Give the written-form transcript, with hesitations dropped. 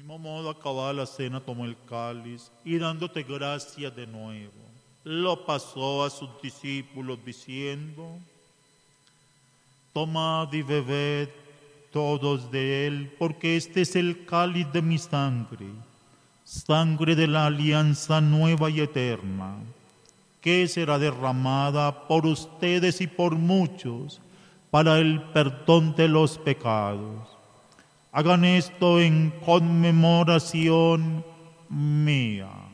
mismo modo, acabada la cena, tomó el cáliz y dándote gracias de nuevo, lo pasó a sus discípulos diciendo: tomad y bebed todos de él, porque este es el cáliz de mi sangre, sangre de la alianza nueva y eterna, que será derramada por ustedes y por muchos para el perdón de los pecados. Hagan esto en conmemoración mía.